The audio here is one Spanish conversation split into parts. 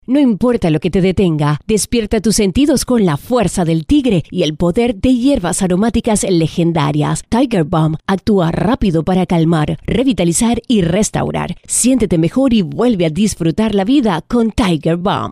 No importa lo que te detenga, despierta tus sentidos con la fuerza del tigre y el poder de hierbas aromáticas legendarias. Tiger Balm actúa rápido para calmar, revitalizar y restaurar. Siéntete mejor y vuelve a disfrutar la vida con Tiger Balm.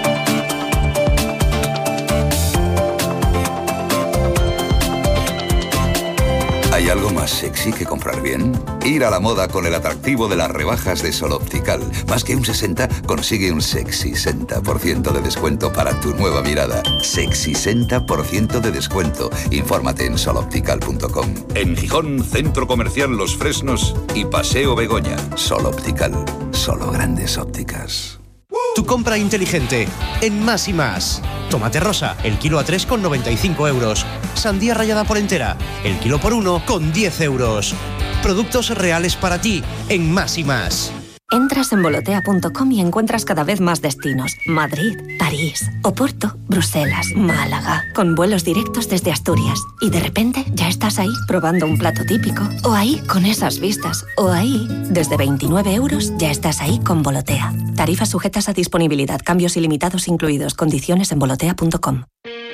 ¿Hay algo más sexy que comprar bien? Ir a la moda con el atractivo de las rebajas de Sol Optical. Más que un 60, consigue un sexy 60% de descuento para tu nueva mirada. Sexy 60% de descuento. Infórmate en soloptical.com. En Gijón, Centro Comercial Los Fresnos y Paseo Begoña. Sol Optical. Solo grandes ópticas. Tu compra inteligente en Más y Más. Tomate rosa, el kilo a 3,95 euros. Sandía rallada por entera, el kilo por 1 con 10 euros. Productos reales para ti en Más y Más. Entras en volotea.com y encuentras cada vez más destinos. Madrid, París, Oporto, Bruselas, Málaga. Con vuelos directos desde Asturias. Y de repente ya estás ahí probando un plato típico. O ahí con esas vistas. O ahí, desde 29 euros, ya estás ahí con Volotea. Tarifas sujetas a disponibilidad. Cambios ilimitados incluidos. Condiciones en volotea.com.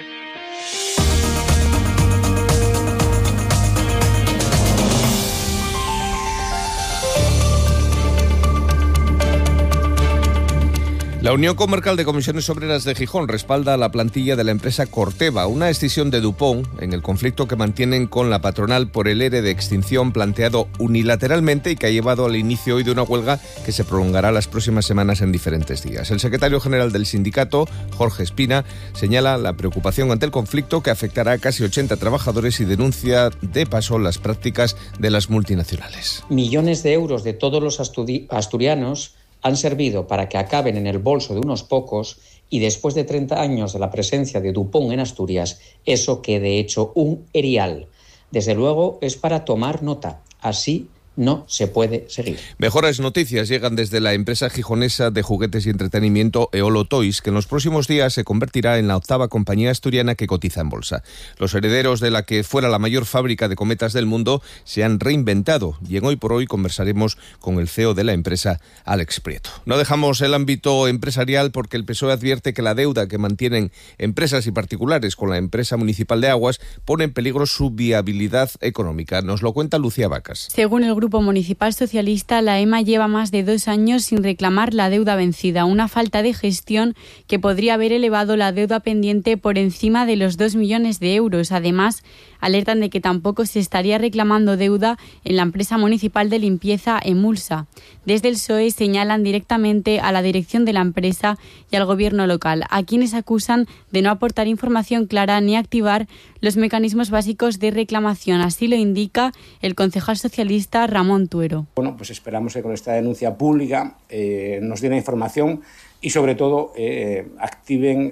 La Unión Comarcal de Comisiones Obreras de Gijón respalda a la plantilla de la empresa Corteva, una decisión de Dupont en el conflicto que mantienen con la patronal por el ERE de extinción planteado unilateralmente y que ha llevado al inicio hoy de una huelga que se prolongará las próximas semanas en diferentes días. El secretario general del sindicato, Jorge Espina, señala la preocupación ante el conflicto que afectará a casi 80 trabajadores y denuncia de paso las prácticas de las multinacionales. Millones de euros de todos los asturianos han servido para que acaben en el bolso de unos pocos y después de 30 años de la presencia de Dupont en Asturias, eso quede hecho un erial. Desde luego es para tomar nota. Así no se puede seguir. Mejores noticias llegan desde la empresa gijonesa de juguetes y entretenimiento Eolo Toys, que en los próximos días se convertirá en la 8ª compañía asturiana que cotiza en bolsa. Los herederos de la que fuera la mayor fábrica de cometas del mundo se han reinventado y en Hoy por Hoy conversaremos con el CEO de la empresa, Alex Prieto. No dejamos el ámbito empresarial porque el PSOE advierte que la deuda que mantienen empresas y particulares con la empresa municipal de Aguas pone en peligro su viabilidad económica. Nos lo cuenta Lucía Vacas. Según el Grupo Municipal Socialista, la EMA lleva más de 2 años sin reclamar la deuda vencida, una falta de gestión que podría haber elevado la deuda pendiente por encima de los 2 millones de euros. Además, alertan de que tampoco se estaría reclamando deuda en la empresa municipal de limpieza Emulsa. Desde el PSOE señalan directamente a la dirección de la empresa y al gobierno local, a quienes acusan de no aportar información clara ni activar los mecanismos básicos de reclamación. Así lo indica el concejal socialista Ramón Tuero. Bueno, pues esperamos que con esta denuncia pública nos den la información y sobre todo activen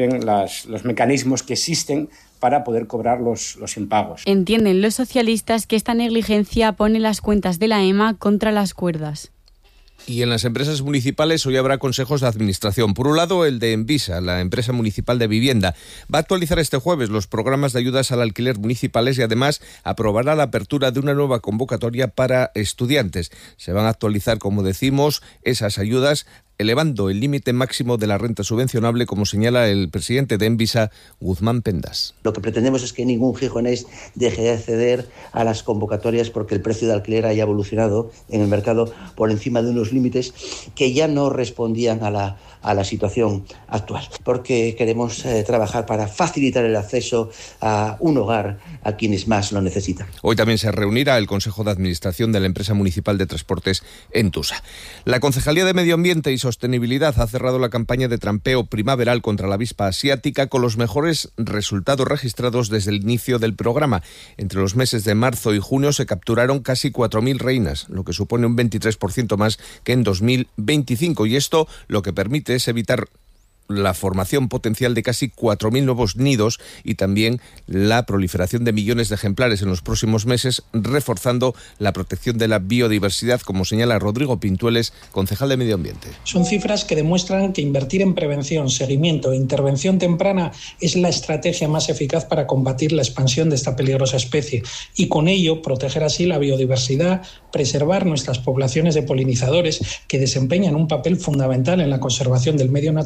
los mecanismos que existen para poder cobrar los impagos. Entienden los socialistas que esta negligencia pone las cuentas de la EMA contra las cuerdas. Y en las empresas municipales hoy habrá consejos de administración. Por un lado, el de Envisa, la empresa municipal de vivienda. Va a actualizar este jueves los programas de ayudas al alquiler municipales y además aprobará la apertura de una nueva convocatoria para estudiantes. Se van a actualizar, como decimos, esas ayudas, elevando el límite máximo de la renta subvencionable, como señala el presidente de Envisa, Guzmán Pendas. Lo que pretendemos es que ningún gijonés deje de acceder a las convocatorias porque el precio de alquiler haya evolucionado en el mercado por encima de unos límites que ya no respondían a la situación actual. Porque queremos trabajar para facilitar el acceso a un hogar a quienes más lo necesitan. Hoy también se reunirá el Consejo de Administración de la Empresa Municipal de Transportes Entusa. La Concejalía de Medio Ambiente y Sostenibilidad ha cerrado la campaña de trampeo primaveral contra la avispa asiática con los mejores resultados registrados desde el inicio del programa. Entre los meses de marzo y junio se capturaron casi 4.000 reinas, lo que supone un 23% más que en 2025. Y esto lo que permite es evitar la formación potencial de casi 4.000 nuevos nidos y también la proliferación de millones de ejemplares en los próximos meses, reforzando la protección de la biodiversidad, como señala Rodrigo Pintueles, concejal de Medio Ambiente. Son cifras que demuestran que invertir en prevención, seguimiento e intervención temprana es la estrategia más eficaz para combatir la expansión de esta peligrosa especie y con ello proteger así la biodiversidad, preservar nuestras poblaciones de polinizadores que desempeñan un papel fundamental en la conservación del medio natural